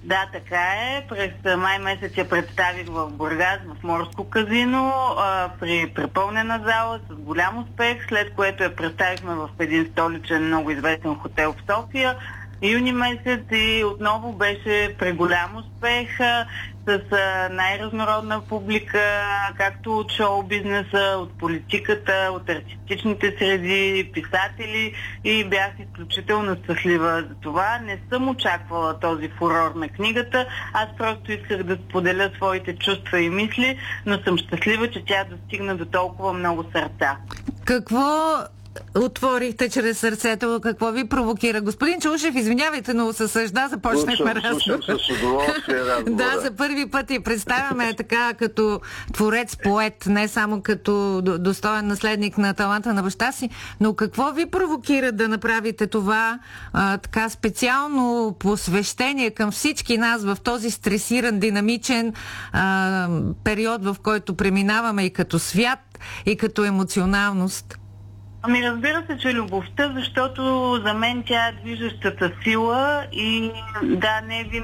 Да, така е. През май месец я представих в Бургас, в Морско казино, при препълнена зала, с голям успех, след което я представихме в един столичен, много известен хотел в София. Юни месец и отново беше при голям успех, с най-разнородна публика, както от шоу-бизнеса, от политиката, от артистичните среди, писатели, и бях изключително щастлива за това. Не съм очаквала този фурор на книгата, аз просто исках да споделя своите чувства и мисли, но съм щастлива, че тя достигна до толкова много сърца. Какво отворихте чрез сърцето? Какво ви провокира? Господин Чаушев, извинявайте, но със съжда започнахме разговор. Да, за първи път и представяме така като творец-поет, не само като достоен наследник на таланта на баща си, но какво ви провокира да направите това така специално посвещение към всички нас в този стресиран, динамичен период, в който преминаваме и като свят, и като емоционалност? Ами разбира се, че любовта, защото за мен тя е движещата сила и да,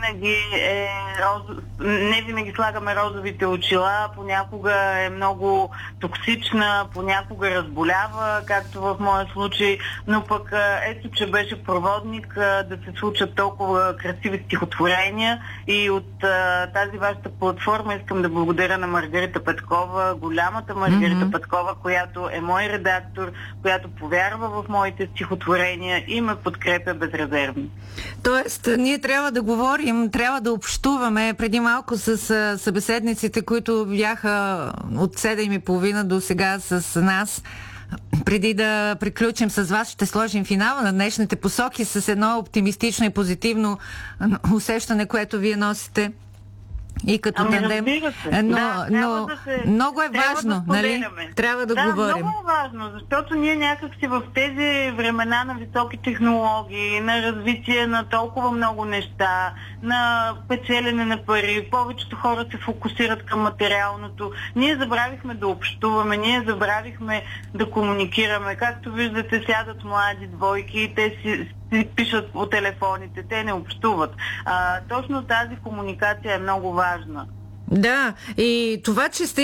не винаги слагаме розовите очила, понякога е много токсична, понякога разболява, както в моя случай, но пък ето, че беше проводник да се случат толкова красиви стихотворения, и от тази вашата платформа искам да благодаря на Маргарита Петкова, голямата Маргарита Петкова, която е мой редактор, която повярва в моите стихотворения и ме подкрепя безрезервно. Тоест, ние трябва да говорим, трябва да общуваме преди малко с събеседниците, които бяха от 7:30 до сега с нас. Преди да приключим с вас, ще сложим финала на днешните посоки с едно оптимистично и позитивно усещане, което вие носите. И като тандем. Но много е важно, нали? Трябва да говорим. Много е важно, защото ние някакси в тези времена на високи технологии, на развитие на толкова много неща, на печелене на пари, повечето хора се фокусират към материалното. Ние забравихме да общуваме, ние забравихме да комуникираме. Както виждате, сядат млади двойки и те си пишат по телефоните, те не общуват. Точно тази комуникация е много важна. Да, и това, че сте